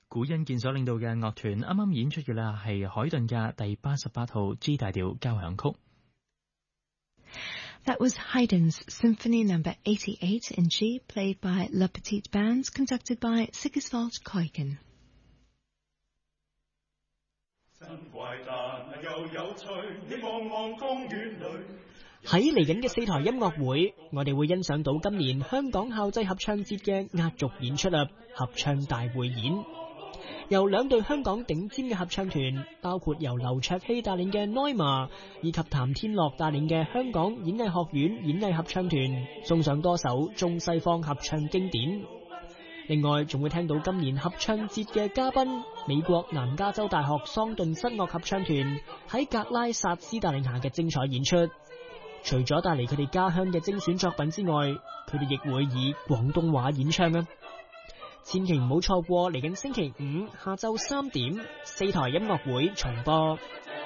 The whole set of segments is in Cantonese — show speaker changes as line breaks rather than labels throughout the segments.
古恩健所領導嘅樂團啱啱演出嘅啦係海頓嘅第88號 G 大調交響曲。
That was Haydn's Symphony No. 88 in G, played by La Petite Bands, conducted by Sigiswald Kuiken.
喺嚟緊嘅4台音樂會，我哋會欣賞到今年香港校際合唱節嘅壓軸演出啦，合唱大匯演。由2隊香港頂尖嘅合唱團，包括由劉卓希帶領嘅 Neuma 以及譚天樂帶領嘅香港演藝學院演藝合唱團，送上多首中西方合唱經典。另外，仲會聽到今年合唱節嘅嘉賓，美國南加州大學桑頓室樂合唱團喺格拉薩斯帶領下嘅精彩演出。除咗帶嚟佢哋家鄉嘅精選作品之外，佢哋亦會以廣東話演唱啊！千祈唔好錯過嚟緊星期5下晝3點4台音樂會重播。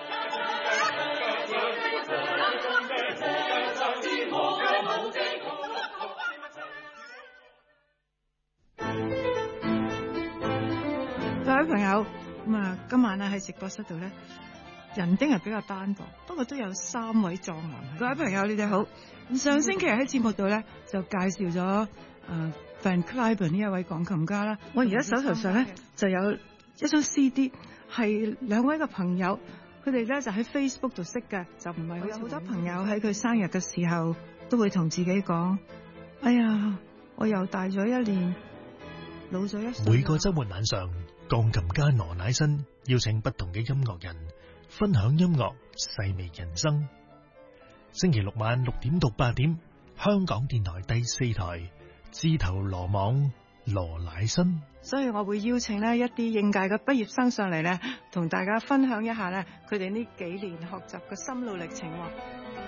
各位朋友，今晚喺直播室度咧，人丁係比較單薄，不過都有3位壯男。各位朋友，你哋好。上星期喺節目度咧就介紹咗Van Cliburn 呢一位鋼琴家啦。我而家手頭上咧就有一張 CD， 係2位嘅朋友，佢哋咧就喺 Facebook 度識嘅，就唔係有好多朋友喺佢生日嘅時候都會同自己講：哎呀，我又大咗1年，老咗1歲。
每個週末晚上，鋼琴家羅乃新邀請不同嘅音樂人分享音樂，細味人生。星期6晚6點到8點，香港電台第4台，自投羅網，羅乃新。
所以我會邀請呢一啲應屆嘅畢業生上嚟咧，同大家分享一下咧佢哋呢幾年學習嘅心路歷程。